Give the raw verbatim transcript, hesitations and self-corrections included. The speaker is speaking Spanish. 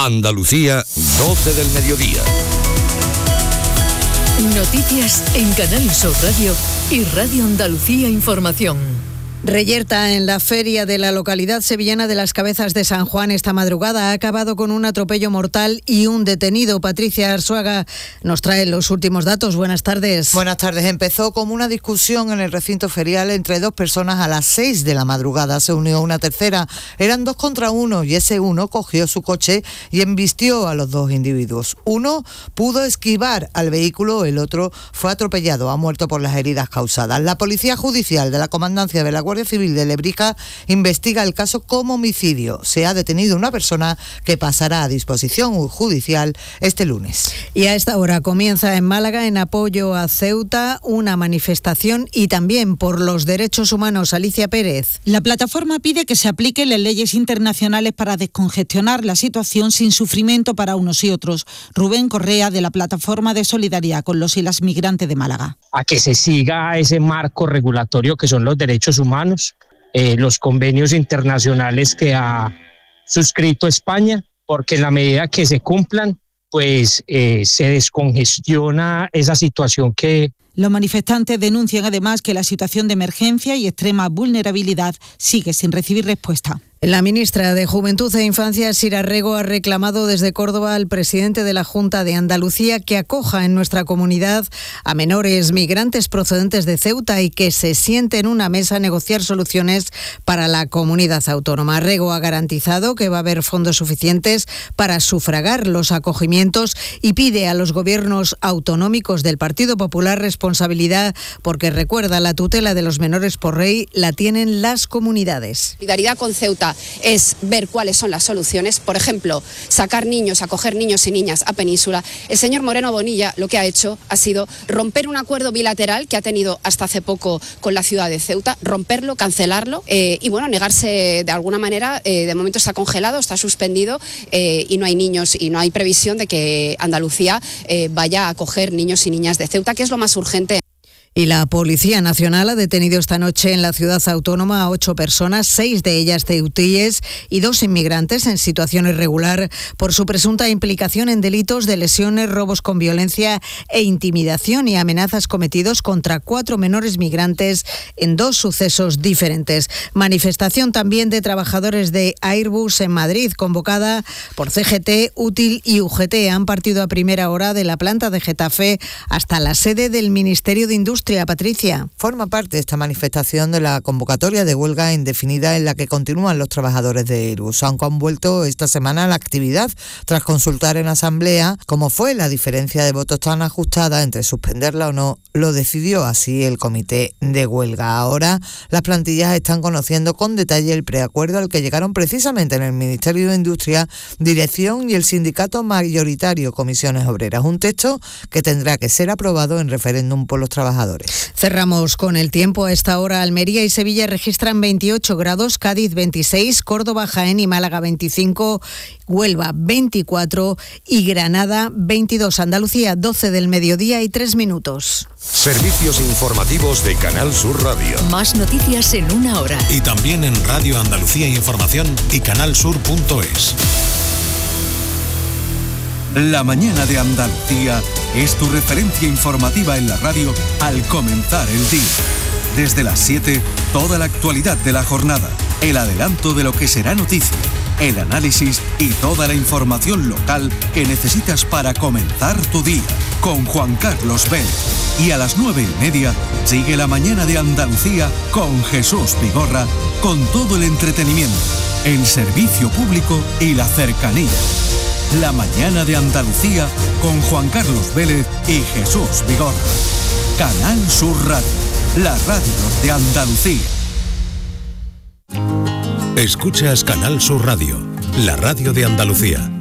Andalucía, doce del mediodía. Noticias en Canal Sur Radio y Radio Andalucía Información. Reyerta en la feria de la localidad sevillana de Las Cabezas de San Juan esta madrugada ha acabado con un atropello mortal y un detenido. Patricia Arzuaga nos trae los últimos datos. Buenas tardes. Buenas tardes. Empezó como una discusión en el recinto ferial entre dos personas a las seis de la madrugada. Se unió una tercera. Eran dos contra uno y ese uno cogió su coche y embistió a los dos individuos. Uno pudo esquivar al vehículo, el otro fue atropellado. Ha muerto por las heridas causadas. La Policía Judicial de la Comandancia de la Guardia Civil de Lebrica investiga el caso como homicidio. Se ha detenido una persona que pasará a disposición judicial este lunes. Y a esta hora comienza en Málaga, en apoyo a Ceuta, una manifestación y también por los derechos humanos. Alicia Pérez. La plataforma pide que se apliquen las leyes internacionales para descongestionar la situación sin sufrimiento para unos y otros. Rubén Correa, de la Plataforma de Solidaridad con los y las Migrantes de Málaga. A que se siga ese marco regulatorio que son los derechos humanos, eh, los convenios internacionales que ha suscrito España, porque en la medida que se cumplan, pues eh, se descongestiona esa situación que... Los manifestantes denuncian además que la situación de emergencia y extrema vulnerabilidad sigue sin recibir respuesta. La ministra de Juventud e Infancia, Sira Rego, ha reclamado desde Córdoba al presidente de la Junta de Andalucía que acoja en nuestra comunidad a menores migrantes procedentes de Ceuta y que se siente en una mesa a negociar soluciones para la comunidad autónoma. Rego ha garantizado que va a haber fondos suficientes para sufragar los acogimientos y pide a los gobiernos autonómicos del Partido Popular responsabilidad porque, recuerda, la tutela de los menores por ley la tienen las comunidades. Solidaridad con Ceuta es ver cuáles son las soluciones, por ejemplo, sacar niños, acoger niños y niñas a Península. El señor Moreno Bonilla lo que ha hecho ha sido romper un acuerdo bilateral que ha tenido hasta hace poco con la ciudad de Ceuta, romperlo, cancelarlo eh, y bueno, negarse de alguna manera, eh, de momento está congelado, está suspendido eh, y no hay niños y no hay previsión de que Andalucía eh, vaya a acoger niños y niñas de Ceuta, que es lo más urgente. Y la Policía Nacional ha detenido esta noche en la ciudad autónoma a ocho personas, seis de ellas ceutíes y dos inmigrantes en situación irregular por su presunta implicación en delitos de lesiones, robos con violencia e intimidación y amenazas cometidos contra cuatro menores migrantes en dos sucesos diferentes. Manifestación también de trabajadores de Airbus en Madrid, convocada por C G T, Útil y U G T. Han partido a primera hora de la planta de Getafe hasta la sede del Ministerio de Industria. Patricia. Forma parte esta manifestación de la convocatoria de huelga indefinida en la que continúan los trabajadores de Airbus, aunque han vuelto esta semana a la actividad tras consultar en asamblea cómo fue la diferencia de votos tan ajustada entre suspenderla o no. Lo decidió así el comité de huelga. Ahora las plantillas están conociendo con detalle el preacuerdo al que llegaron precisamente en el Ministerio de Industria, Dirección y el sindicato mayoritario Comisiones Obreras. Un texto que tendrá que ser aprobado en referéndum por los trabajadores. Cerramos con el tiempo. A esta hora Almería y Sevilla registran veintiocho grados, Cádiz veintiséis, Córdoba, Jaén y Málaga veinticinco, Huelva veinticuatro y Granada veintidós. Andalucía, doce del mediodía y tres minutos. Servicios informativos de Canal Sur Radio. Más noticias en una hora. Y también en Radio Andalucía Información y canal sur punto es. La mañana de Andalucía es tu referencia informativa en la radio al comenzar el día. Desde las siete, toda la actualidad de la jornada, el adelanto de lo que será noticia, el análisis y toda la información local que necesitas para comenzar tu día. Con Juan Carlos Vélez. Y a las nueve y media, sigue la mañana de Andalucía con Jesús Vigorra, con todo el entretenimiento, el servicio público y la cercanía. La mañana de Andalucía con Juan Carlos Vélez y Jesús Vigorra. Canal Sur Radio, la radio de Andalucía. Escuchas Canal Sur Radio, la radio de Andalucía.